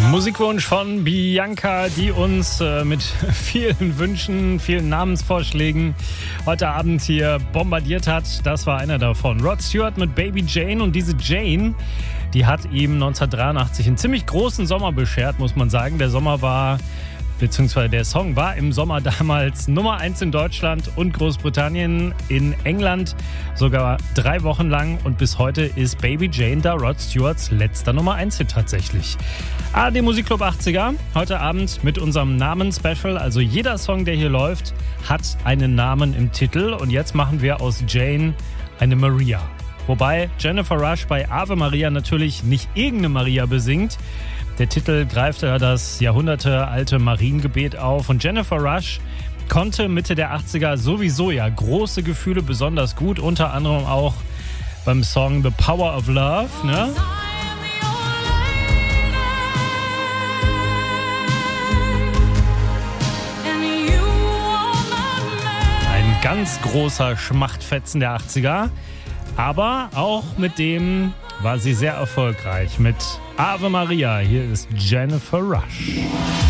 Musikwunsch von Bianca, die uns mit vielen Wünschen, vielen Namensvorschlägen heute Abend hier bombardiert hat. Das war einer davon. Rod Stewart mit Baby Jane, und diese Jane, die hat ihm 1983 einen ziemlich großen Sommer beschert, muss man sagen. Der Song war im Sommer damals Nummer 1 in Deutschland und Großbritannien, in England sogar 3 Wochen lang, und bis heute ist Baby Jane da Rod Stewarts letzter Nummer 1-Hit tatsächlich. ARD Musikclub 80er, heute Abend mit unserem Namen-Special. Also jeder Song, der hier läuft, hat einen Namen im Titel, und jetzt machen wir aus Jane eine Maria. Wobei Jennifer Rush bei Ave Maria natürlich nicht irgendeine Maria besingt. Der Titel greift ja das jahrhundertealte Mariengebet auf, und Jennifer Rush konnte Mitte der 80er sowieso ja große Gefühle besonders gut, unter anderem auch beim Song The Power of Love, ne? Ein ganz großer Schmachtfetzen der 80er, aber auch mit dem war sie sehr erfolgreich mit Ave Maria. Hier ist Jennifer Rush.